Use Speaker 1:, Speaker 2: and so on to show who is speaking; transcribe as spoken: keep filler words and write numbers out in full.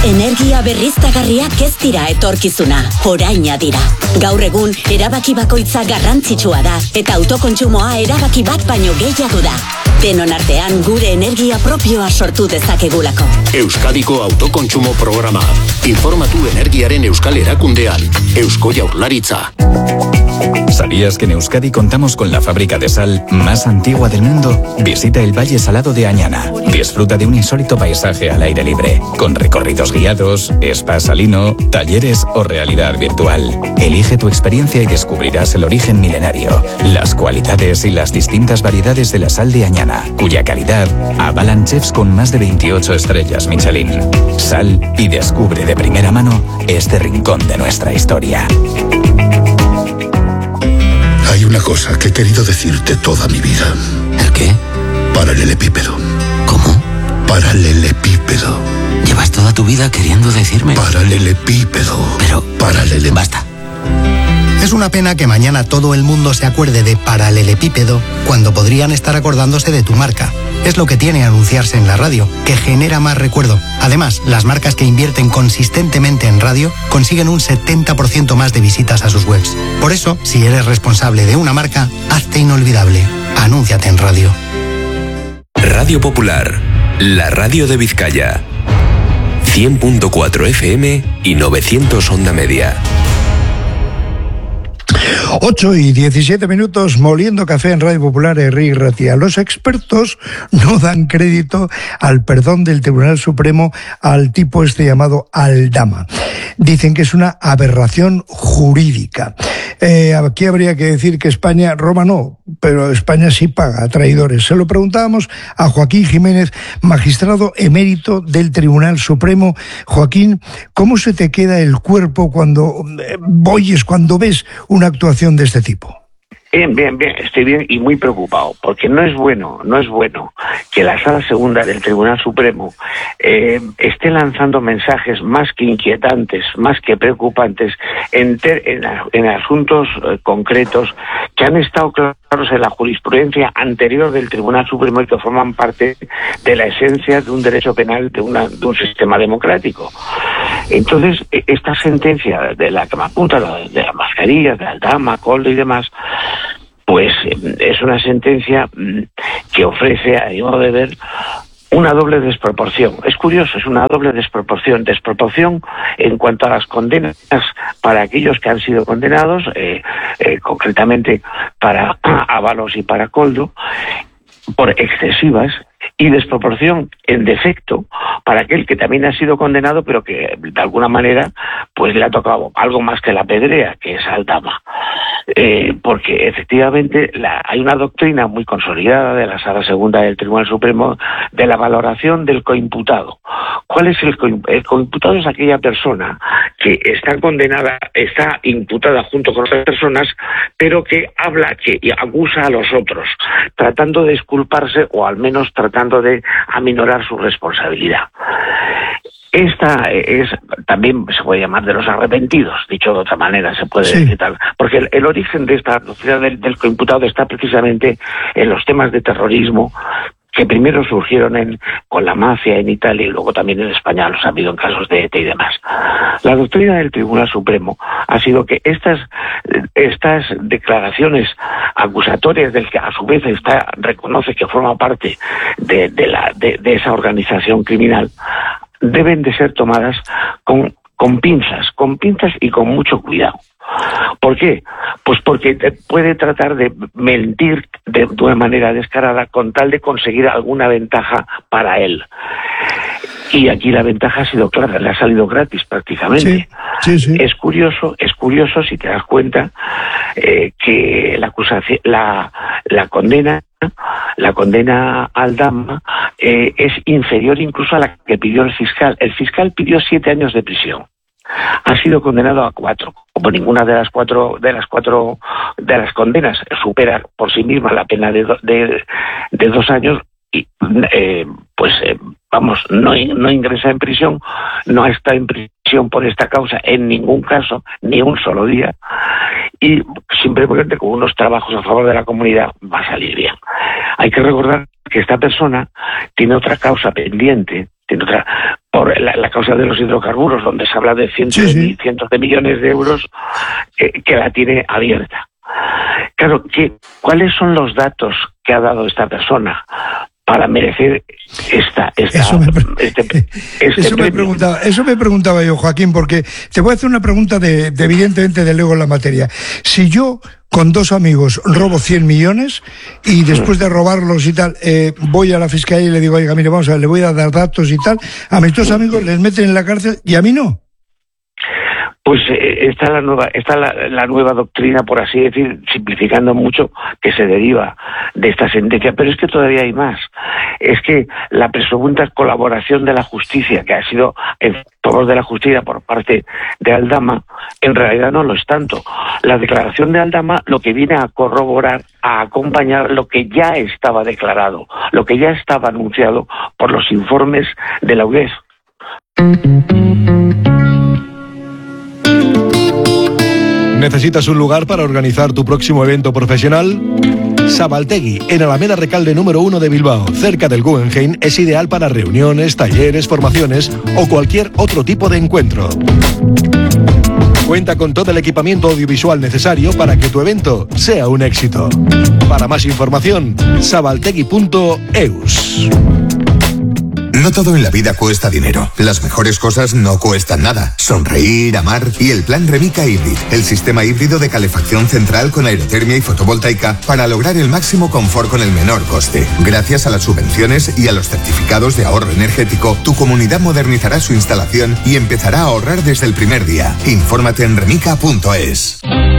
Speaker 1: Energia berriztagarriak ez dira etorkizuna, oraina dira. Gaur egun, erabaki bakoitza garrantzitsua da, eta autokontsumoa erabaki bat baino gehiago da. Denon artean gure energia propioa sortu dezakegulako.
Speaker 2: Euskadiko autokontsumo programa. Informatu energiaren euskal erakundean. Eusko Jaurlaritza.
Speaker 3: ¿Sabías que en Euskadi contamos con la fábrica de sal más antigua del mundo? Visita el Valle Salado de Añana. Disfruta de un insólito paisaje al aire libre, con recorridos guiados, spa salino, talleres o realidad virtual. Elige tu experiencia y descubrirás el origen milenario, las cualidades y las distintas variedades de la sal de Añana, cuya calidad avalan chefs con más de veintiocho estrellas Michelin. Sal y descubre de primera mano este rincón de nuestra historia.
Speaker 4: Hay una cosa que he querido decirte toda mi vida.
Speaker 5: ¿El qué?
Speaker 4: Paralelepípedo.
Speaker 5: ¿Cómo?
Speaker 4: Paralelepípedo.
Speaker 5: Llevas toda tu vida queriendo decirme...
Speaker 4: Paralelepípedo.
Speaker 5: Pero...
Speaker 4: Paralele...
Speaker 5: Basta.
Speaker 6: Es una pena que mañana todo el mundo se acuerde de paralelepípedo cuando podrían estar acordándose de tu marca. Es lo que tiene anunciarse en la radio, que genera más recuerdo. Además, las marcas que invierten consistentemente en radio consiguen un setenta por ciento más de visitas a sus webs. Por eso, si eres responsable de una marca, hazte inolvidable. Anúnciate en radio.
Speaker 7: Radio Popular, la radio de Vizcaya. cien punto cuatro F M y novecientos onda media.
Speaker 8: ocho y diecisiete minutos, moliendo café en Radio Popular, Herri Ratia. Los expertos no dan crédito al perdón del Tribunal Supremo al tipo este llamado Aldama. Dicen que es una aberración jurídica. Eh, aquí habría que decir que España, Roma no, pero España sí paga a traidores. Se lo preguntábamos a Joaquín Jiménez, magistrado emérito del Tribunal Supremo. Joaquín, ¿cómo se te queda el cuerpo cuando eh, oyes, cuando ves una actuación de este tipo?
Speaker 9: Bien, bien, bien, estoy bien y muy preocupado, porque no es bueno, no es bueno que la Sala Segunda del Tribunal Supremo eh, esté lanzando mensajes más que inquietantes, más que preocupantes en, ter, en, en asuntos eh, concretos que han estado claros en la jurisprudencia anterior del Tribunal Supremo y que forman parte de la esencia de un derecho penal de, una, de un sistema democrático. Entonces, esta sentencia de la que me apunta, de las mascarillas, de Aldama, Coldo y demás, pues es una sentencia que ofrece, a mi modo de ver, una doble desproporción. Es curioso, es una doble desproporción. Desproporción en cuanto a las condenas para aquellos que han sido condenados, eh, eh, concretamente para Ábalos y para Coldo, por excesivas, y desproporción en defecto para aquel que también ha sido condenado, pero que de alguna manera pues le ha tocado algo más que la pedrea, que es Aldama. Eh, porque efectivamente la, hay una doctrina muy consolidada de la Sala Segunda del Tribunal Supremo de la valoración del coimputado. ¿Cuál es el coimputado? El coimputado es aquella persona que está condenada, está imputada junto con otras personas, pero que habla, que acusa a los otros, tratando de exculparse o al menos tratando de aminorar su responsabilidad. Esta es, también se puede llamar de los arrepentidos, dicho de otra manera, se puede sí. decir tal, porque el, el origen de esta doctrina del, del coimputado está precisamente en los temas de terrorismo, que primero surgieron en, con la mafia en Italia y luego también en España, los ha habido en casos de E T A y demás. La doctrina del Tribunal Supremo ha sido que estas, estas declaraciones acusatorias del que a su vez está, reconoce que forma parte de, de, la, de, de esa organización criminal, deben de ser tomadas con, con pinzas, con pinzas y con mucho cuidado. ¿Por qué? Pues porque puede tratar de mentir de, de una manera descarada con tal de conseguir alguna ventaja para él. Y aquí la ventaja ha sido clara, le ha salido gratis prácticamente.
Speaker 8: Sí, sí, sí.
Speaker 9: Es curioso, es curioso si te das cuenta eh, que la acusación, la, la condena, la condena a Aldama eh, es inferior incluso a la que pidió el fiscal. El fiscal pidió siete años de prisión. Ha sido condenado a cuatro. Como ninguna de las cuatro de las cuatro de las condenas supera por sí misma la pena de do, de, de dos años, y eh, pues eh, vamos, no, no ingresa en prisión, no está en prisión por esta causa en ningún caso, ni un solo día, y simplemente con unos trabajos a favor de la comunidad va a salir bien. Hay que recordar que esta persona tiene otra causa pendiente, tiene otra por la, la causa de los hidrocarburos, donde se habla de cientos, sí, sí. de, cientos de millones de euros, eh, que la tiene abierta. Claro, ¿qué, ¿cuáles son los datos que ha dado esta persona para merecer esta, esta
Speaker 8: eso me,
Speaker 9: este, este
Speaker 8: eso me preguntaba eso me preguntaba yo, Joaquín, porque te voy a hacer una pregunta de, de evidentemente de Lego en la materia. Si yo con dos amigos robo cien millones y después de robarlos y tal, eh, voy a la fiscalía y le digo, oiga, mire, vamos a ver, le voy a dar datos y tal, a mis dos amigos les meten en la cárcel y a mí no.
Speaker 9: Pues eh, está la nueva, está la, la nueva doctrina, por así decir, simplificando mucho, que se deriva de esta sentencia. Pero es que todavía hay más. Es que la presunta colaboración de la justicia, que ha sido en favor de la justicia por parte de Aldama, en realidad no lo es tanto. La declaración de Aldama lo que viene a corroborar, a acompañar lo que ya estaba declarado, lo que ya estaba anunciado por los informes de la U E S.
Speaker 10: ¿Necesitas un lugar para organizar tu próximo evento profesional? Sabaltegui, en Alameda Recalde número uno de Bilbao, cerca del Guggenheim, es ideal para reuniones, talleres, formaciones o cualquier otro tipo de encuentro. Cuenta con todo el equipamiento audiovisual necesario para que tu evento sea un éxito. Para más información, sabaltegui punto eus.
Speaker 11: No todo en la vida cuesta dinero. Las mejores cosas no cuestan nada. Sonreír, amar y el plan Remica Hybrid, el sistema híbrido de calefacción central con aerotermia y fotovoltaica para lograr el máximo confort con el menor coste. Gracias a las subvenciones y a los certificados de ahorro energético, tu comunidad modernizará su instalación y empezará a ahorrar desde el primer día. Infórmate en remica punto es.